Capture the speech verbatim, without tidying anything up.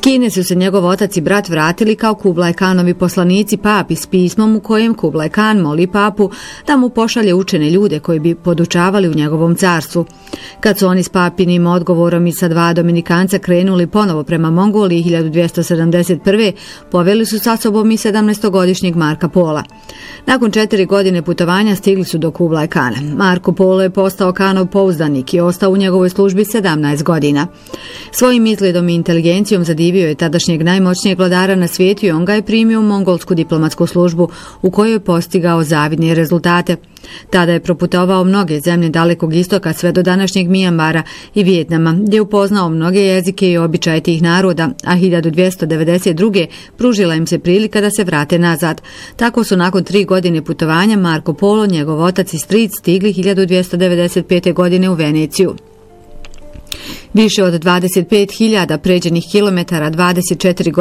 Kine su se njegov otac i brat vratili kao Kublai Khanovi poslanici papi s pismom u kojem Kublai Khan moli papu da mu pošalje učene ljude koji bi podučavali u njegovom carstvu. Kad su oni s papinim odgovorom i sa dva dominikanca krenuli ponovo prema Mongoliji hiljadu dvjesto sedamdeset prve. poveli su sa sobom i sedamnaestogodišnjeg Marka Pola. Nakon četiri godine putovanja stigli su do Kublai Khana. Marko Polo je postao Khanov pouzdanik i ostao u njegovoj službi sedamnaest godina. Svojim izgledom i inteligencijom zadivio je tadašnjeg najmoćnijeg vladara na svijetu i on ga je primio u mongolsku diplomatsku službu u kojoj je postigao zavidne rezultate. Tada je proputovao mnoge zemlje Dalekog istoka sve do današnjeg Mijanmara i Vijetnama, gdje je upoznao mnoge jezike i običaje tih naroda, a hiljadu dvjesto devedeset druge. pružila im se prilika da se vrate nazad. Tako su nakon tri godine putovanja Marko Polo, njegov otac i stric stigli hiljadu dvjesto devedeset pete. godine u Veneciju. Više od dvadeset pet hiljada pređenih kilometara, dvadeset četiri godine